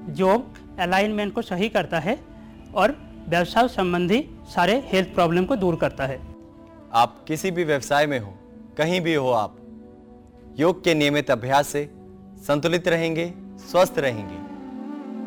योग अलाइनमेंट को सही करता है और व्यवसाय संबंधी सारे हेल्थ प्रॉब्लम को दूर करता है। आप किसी भी व्यवसाय में हो, कहीं भी हो, आप योग के नियमित अभ्यास से संतुलित रहेंगे, स्वस्थ रहेंगे।